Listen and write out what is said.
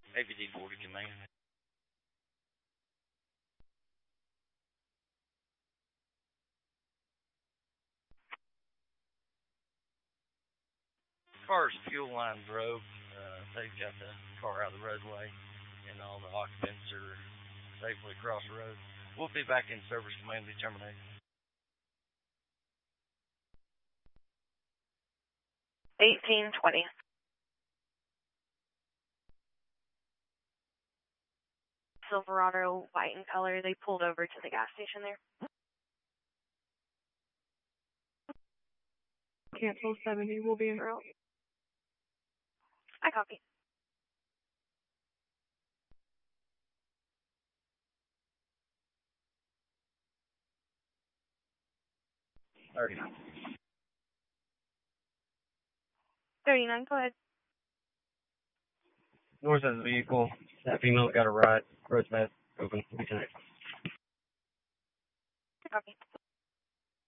APD-40 command. As far as fuel line broke, they've got the car out of the roadway, and all the occupants are safely across the road. We'll be back in service when we terminate. 1820. Silverado, white in color. They pulled over to the gas station there. Cancel 70 will be en route. I copy. Alright. 39, go ahead. North of the vehicle. That female got a ride. Road's bad. Open. We connect. Copy.